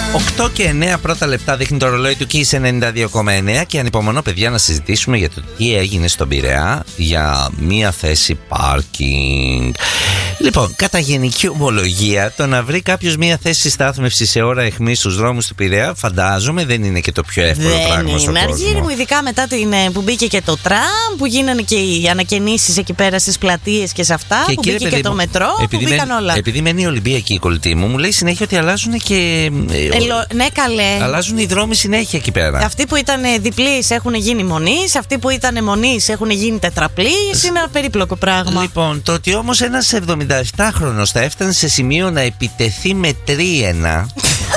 8 και 9 πρώτα λεπτά δείχνει το ρολόι του Kiss 92,9 και ανυπομονώ, παιδιά, να συζητήσουμε για το τι έγινε στον Πειραιά για μία θέση πάρκινγκ. Λοιπόν, κατά γενική ομολογία, το να βρει κάποιος μία θέση στάθμευση σε ώρα αιχμή στους δρόμους του Πειραιά, φαντάζομαι δεν είναι και το πιο εύκολο πράγμα στον κόσμο. Αργύρι μου, ειδικά μετά που μπήκε και το τραμ, που γίνανε και οι ανακαινήσεις εκεί πέρα στις πλατείες και σε αυτά, και που μπήκε και το μετρό, που μπήκαν όλα. Επειδή μένει η Ολυμπιακή η κολλητή μου λέει συνέχεια ότι αλλάζουν και. Ναι, καλέ. Αλλάζουν οι δρόμοι συνέχεια εκεί πέρα. Αυτοί που ήταν διπλείς έχουν γίνει μονείς, αυτοί που ήταν μονείς έχουν γίνει τετραπλείς. Είναι ένα περίπλοκο πράγμα. Λοιπόν, το ότι όμως ένας 77χρονος θα έφτανε σε σημείο να επιτεθεί με τρίαινα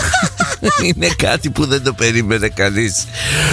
είναι κάτι που δεν το περίμενε κανείς.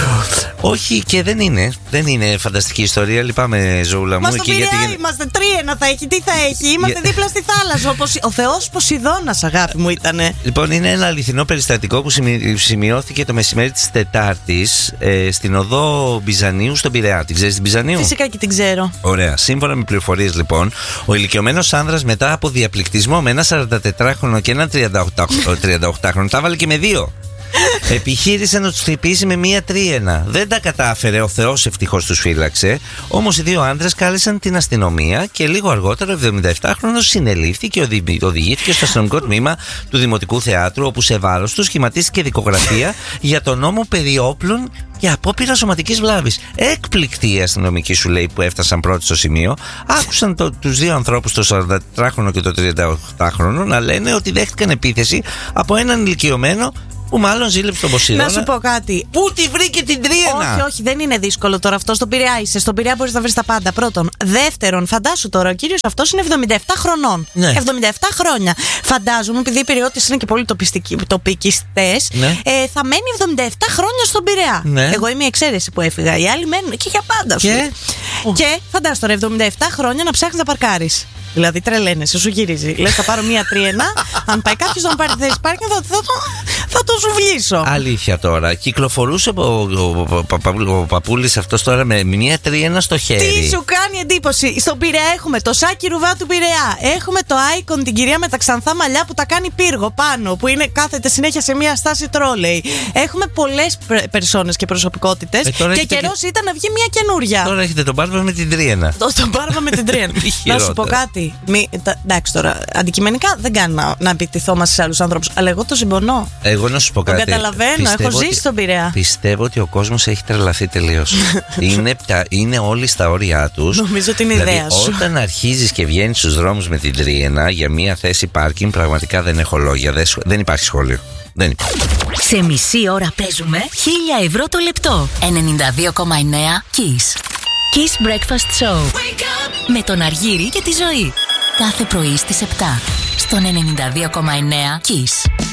Όχι, και δεν είναι φανταστική ιστορία. Λυπάμαι, Ζωούλα μου. Μα στο Πειραιά είμαστε, τρίαινα θα έχει. Τι θα έχει, είμαστε δίπλα στη θάλασσα. Ο Θεός Ποσειδώνας, αγάπη μου, ήτανε. Λοιπόν, είναι ένα αληθινό περιστατικό που σημειώθηκε το μεσημέρι της Τετάρτης στην οδό Μπιζανίου στον Πειραιά. Την ξέρεις την Μπιζανίου? Φυσικά και την ξέρω. Ωραία. Σύμφωνα με πληροφορίες, λοιπόν, ο ηλικιωμένος άνδρας μετά από διαπληκτισμό με ένα 44χρονο και ένα 38χρονο, τα βάλε και με δύο. Επιχείρησε να τους χτυπήσει με μία τρίαινα. Δεν τα κατάφερε, ο Θεός ευτυχώς τους φύλαξε. Όμως οι δύο άντρες κάλεσαν την αστυνομία και λίγο αργότερα ο 77χρονος συνελήφθη και οδηγήθηκε στο αστυνομικό τμήμα του Δημοτικού Θεάτρου, όπου σε βάρος του σχηματίστηκε δικογραφία για τον νόμο περί όπλων και απόπειρα σωματικής βλάβης. Έκπληκτοι οι αστυνομικοί, σου λέει, που έφτασαν πρώτοι στο σημείο, άκουσαν τους δύο ανθρώπους, το 44χρονο και το 38χρονο, να λένε ότι δέχτηκαν επίθεση από έναν ηλικιωμένο που μάλλον ζήλεψε τον Ποσειδώνα. Να σου πω κάτι. Πού τη βρήκε την τρίαινα? Όχι, δεν είναι δύσκολο τώρα αυτό. Στον Πειραιά είσαι. Στον Πειραιά μπορείς να βρεις τα πάντα. Πρώτον. Δεύτερον, φαντάσου τώρα, ο κύριος αυτός είναι 77 χρονών. Ναι. 77 χρόνια. Φαντάζομαι, επειδή οι Πειριώτες είναι και πολύ τοπικιστές, ναι, θα μένει 77 χρόνια στον Πειραιά. Ναι. Εγώ είμαι η εξαίρεση που έφυγα. Οι άλλοι μένουν και για πάντα. Και φαντάσου τώρα, 77 χρόνια να ψάχνεις να παρκάρεις. Δηλαδή τρελαίνεσαι, σου γυρίζει. Λες θα πάρω μία τρίαινα. Αν πάει κάποιος να μου πάρει θέση πάρκινγκ, θα το σουβλήσω. Αλήθεια τώρα. Κυκλοφορούσε ο παππούλης αυτός τώρα με μία τρίαινα στο χέρι. Τι σου κάνει εντύπωση? Στον Πειραιά έχουμε το Σάκη Ρουβά του Πειραιά. Έχουμε το Icon, την κυρία με τα ξανθά μαλλιά που τα κάνει πύργο πάνω. Που κάθεται συνέχεια σε μία στάση τρόλεϊ. Έχουμε πολλές περσόνες και προσωπικότητες. Και καιρός ήταν να βγει μία καινούρια. Τώρα έχετε τον Μπάρβα με την τρίαινα. Τον Μπάρβα με την τρίαινα. Να σου πω κάτι. Εντάξει τώρα, αντικειμενικά δεν κάνω να επιτιθόμαστε σε άλλους ανθρώπους, αλλά εγώ το συμπονώ. Εγώ να σου πω κάτι. Το καταλαβαίνω, έχω ζήσει στον Πειραιά. Πιστεύω ότι ο κόσμος έχει τρελαθεί τελείως. Είναι όλοι στα όρια τους. Νομίζω ότι είναι δηλαδή, ιδέα σου. Όταν αρχίζεις και βγαίνεις στους δρόμους με την τρίαινα για μία θέση πάρκινγκ, πραγματικά δεν έχω λόγια. Δεν υπάρχει σχόλιο. Δεν υπάρχει. Σε μισή ώρα παίζουμε 1.000 ευρώ το λεπτό. 92,9 Kiss. Kiss Breakfast Show. Με τον Αργύρι και τη Ζωή. Κάθε πρωί στις 7. Στον 92,9 Kiss.